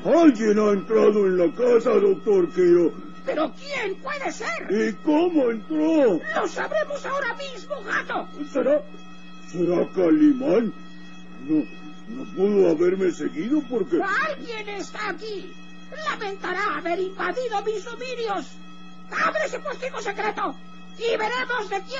Alguien ha entrado en la casa, doctor Kiro. ¿Pero quién puede ser? ¿Y cómo entró? ¡Lo sabremos ahora mismo, gato! ¿Será Calimán? No pudo haberme seguido porque... ¡Alguien está aquí! Lamentará haber invadido mis dominios. ¡Abre ese postigo secreto! Y veremos de quién